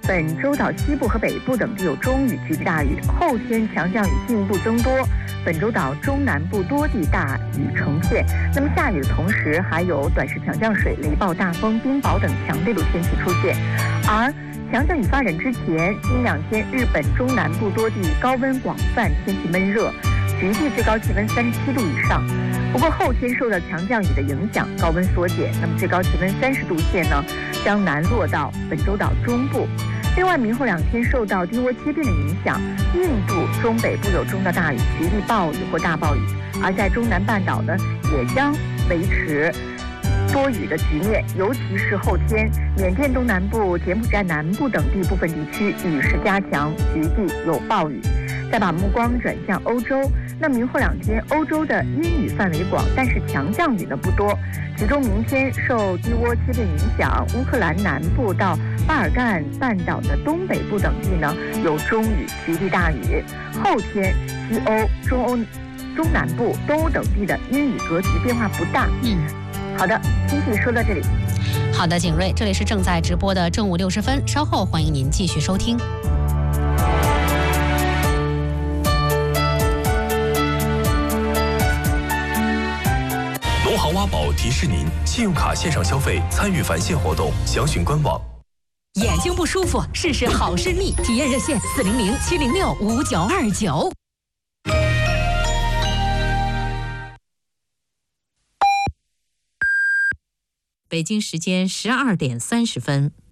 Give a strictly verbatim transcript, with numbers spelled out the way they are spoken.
本州岛西部和北部等地有中雨，局地大雨。后天强降雨进一步增多，本州岛中南部多地大雨成片。那么下雨的同时，还有短时强降水、雷暴大风、冰雹等强对流天气出现。而强降雨发展之前，近两天日本中南部多地高温广泛，天气闷热，局地最高气温三十七度以上。不过后天受到强降雨的影响，高温缩减，那么最高气温三十度线呢将南落到本州岛中部。另外，明后两天受到低涡切变的影响，印度中北部有中到大雨，局地暴雨或大暴雨；而在中南半岛呢，也将维持多雨的局面，尤其是后天，缅甸东南部、柬埔寨南部等地部分地区雨势加强，局地有暴雨。再把目光转向欧洲，那明后两天欧洲的阴雨范围广，但是强降雨呢不多。其中明天受低涡切变影响，乌克兰南部到巴尔干半岛的东北部等地呢有中雨，局地大雨。后天西欧、中欧、中南部、东欧等地的阴雨格局变化不大。 嗯， 好的，天气说到这里。 好的，景睿，这里是正在直播的正午六十分，稍后欢迎您继续收听。 农行挖宝提示您：信用卡线上消费参与返现活动，详询官网。 眼睛不舒服，试试好视力，体验热线四零零七零六五九二九。 北京时间十二点三十分。